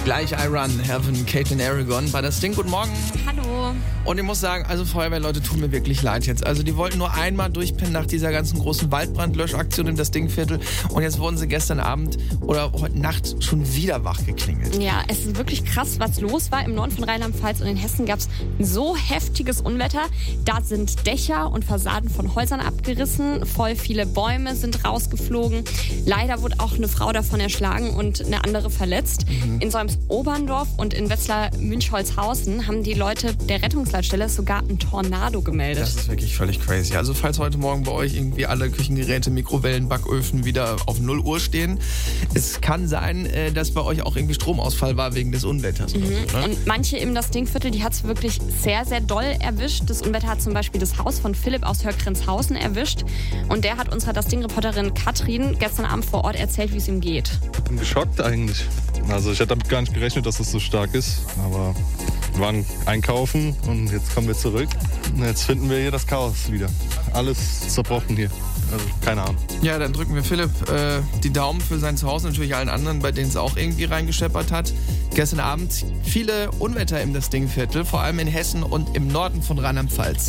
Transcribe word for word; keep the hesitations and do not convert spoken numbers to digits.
Gleich I Run, Heaven, Caitlin Aragon bei der Sting. Guten Morgen. Hallo. Und ich muss sagen, also Feuerwehrleute tun mir wirklich leid jetzt. Also die wollten nur einmal durchpennen nach dieser ganzen großen Waldbrandlöschaktion in das Stingviertel. Und jetzt wurden sie gestern Abend oder heute Nacht schon wieder wach geklingelt. Ja, es ist wirklich krass, was los war. Im Norden von Rheinland-Pfalz und in Hessen gab es ein so heftiges Unwetter. Da sind Dächer und Fassaden von Häusern abgerissen. Voll viele Bäume sind rausgeflogen. Leider wurde auch eine Frau davon erschlagen und eine andere verletzt. Mhm. In Solms-Oberndorf und in Wetzlar-Münchholzhausen haben die Leute der Rettungsleitstelle sogar einen Tornado gemeldet. Das ist wirklich völlig crazy. Also falls heute Morgen bei euch irgendwie alle Küchengeräte, Mikrowellen, Backöfen wieder auf null Uhr stehen, es kann sein, dass bei euch auch irgendwie Stromausfall war wegen des Unwetters. Mhm. Oder so, ne? Und manche im das Stingviertel, die hat es wirklich sehr, sehr doll erwischt. Das Unwetter hat zum Beispiel das Haus von Philipp aus Hörgrenzhausen erwischt. Und der hat unserer das Sting-Reporterin Katrin gestern Abend vor Ort erzählt, wie es ihm geht. Ich bin geschockt eigentlich. Also ich hätte damit gar nicht gerechnet, dass es so stark ist. Aber wir waren einkaufen und jetzt kommen wir zurück. Und jetzt finden wir hier das Chaos wieder. Alles zerbrochen hier. Also keine Ahnung. Ja, dann drücken wir Philipp äh, die Daumen für sein Zuhause, natürlich allen anderen, bei denen es auch irgendwie reingescheppert hat. Gestern Abend viele Unwetter im das Stingviertel, vor allem in Hessen und im Norden von Rheinland-Pfalz.